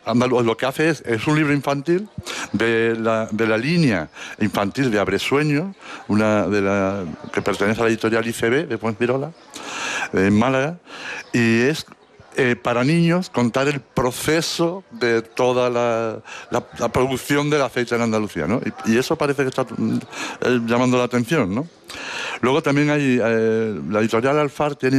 lo que hace es un libro infantil de la línea infantil de Abresueño, que pertenece a la editorial ICB de Fuengirola, en Málaga, y es para niños contar el proceso de toda la producción del aceite en Andalucía, ¿no? Y eso parece que está llamando la atención, ¿no? Luego también hay, la editorial Alfar tiene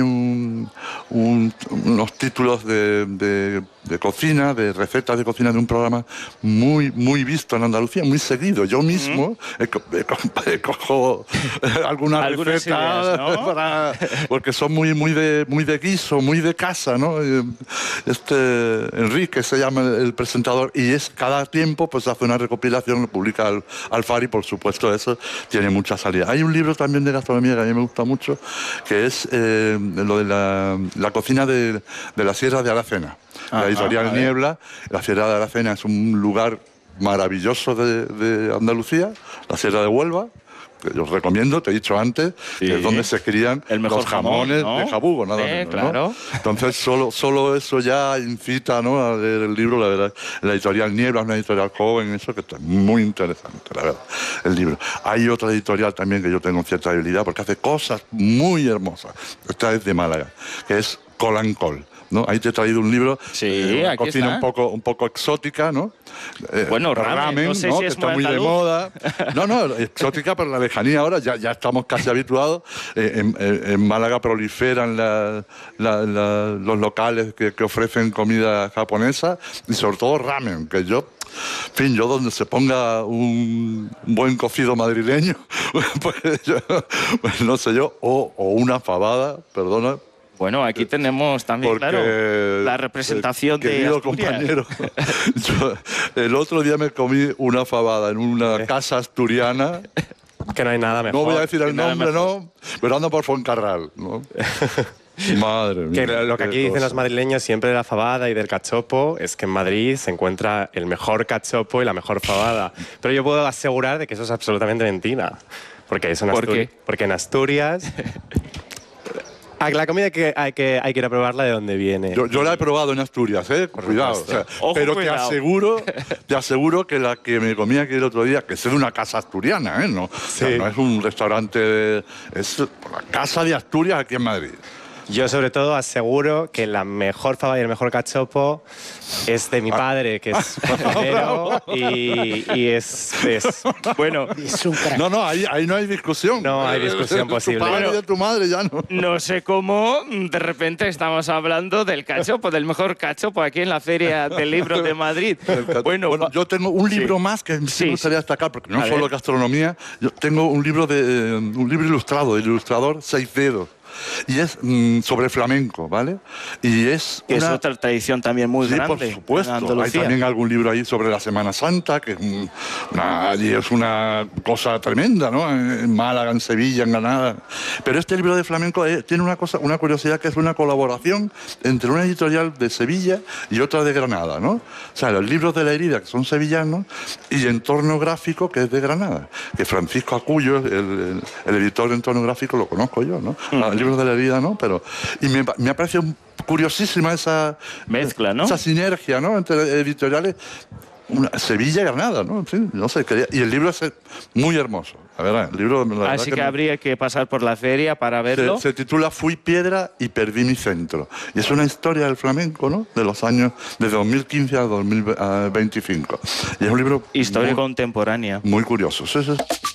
unos títulos de cocina, de recetas de cocina, de un programa muy, muy visto en Andalucía, muy seguido. Yo mismo cojo algunas recetas, ideas, ¿no? Porque son muy de guiso, muy de casa, ¿no? Enrique se llama el presentador, y cada tiempo pues hace una recopilación, lo publica Alfar, y por supuesto eso tiene mucha salida. Hay un libro también de gastronomía que a mí me gusta mucho, que es lo de la cocina de la Sierra de Aracena. La editorial Niebla. La Sierra de Aracena es un lugar maravilloso de Andalucía, la Sierra de Huelva, que yo os recomiendo, te he dicho antes, que es donde se crían los jamones, ¿no? De Jabugo, nada menos, claro. ¿no? Entonces solo eso ya incita, ¿no?, a leer el libro. La verdad, la editorial Niebla es una editorial joven, eso que está muy interesante, la verdad, el libro. Hay otra editorial también que yo tengo cierta debilidad porque hace cosas muy hermosas. Esta es de Málaga, que es Colancol, ¿no? Ahí te he traído un libro, una cocina un poco exótica, ¿no? Bueno, ramen, no sé, ¿no?, si es que está muy de moda. No, exótica por la lejanía ahora, ya estamos casi habituados. En Málaga proliferan los locales que ofrecen comida japonesa, y sobre todo ramen, que yo donde se ponga un buen cocido madrileño, pues no sé yo, o una fabada, perdona. Bueno, aquí tenemos también, claro, la representación de Asturias. Compañero, yo el otro día me comí una fabada en una casa asturiana. Que no hay nada mejor. No voy a decir el nombre, no, pero ando por Fuencarral, ¿no? Madre mía. Que lo que aquí dicen los madrileños siempre de la fabada y del cachopo es que en Madrid se encuentra el mejor cachopo y la mejor fabada. Pero yo puedo asegurar de que eso es absolutamente mentira. Porque en Asturias... La comida hay que ir a probarla de dónde viene. Yo la he probado en Asturias, cuidado. O sea, pero cuidado. Te aseguro que la que me comí aquí el otro día, que es de una casa asturiana, ¿no? Sí. O sea, no es un restaurante, es la casa de Asturias aquí en Madrid. Yo sobre todo aseguro que la mejor fabada y el mejor cachopo es de mi padre, que es cocinero, y es bueno, es un crack. No, ahí no hay discusión. No hay discusión posible. Tu padre y de tu madre ya no. No sé cómo de repente estamos hablando del cachopo, del mejor cachopo aquí en la Feria del Libro de Madrid. Bueno, yo tengo un libro más que sí me gustaría destacar, porque no solo gastronomía. Yo tengo un libro ilustrado, del ilustrador Seis Dedos. Y es sobre flamenco, ¿vale? Y es otra tradición también muy grande. Por supuesto. Hay también algún libro ahí sobre la Semana Santa, que es una cosa tremenda, ¿no? En Málaga, en Sevilla, en Granada. Pero este libro de flamenco tiene una curiosidad, que es una colaboración entre una editorial de Sevilla y otra de Granada, ¿no? O sea, los libros de La Herida, que son sevillanos, y Entorno Gráfico, que es de Granada. Que Francisco Acullo, el editor de Entorno Gráfico, lo conozco yo, ¿no? Libros de La Herida, ¿no? Y me ha parecido curiosísima esa mezcla, ¿no? Esa sinergia, ¿no?, entre editoriales. Sevilla y Granada, ¿no? En fin, no sé. Y el libro es muy hermoso, la verdad. El libro, así que habría que pasar por la feria para verlo. Se titula Fui piedra y perdí mi centro. Y es una historia del flamenco, ¿no?, de los años de 2015 a 2025. Y es un libro... Historia contemporánea. Muy curioso, sí.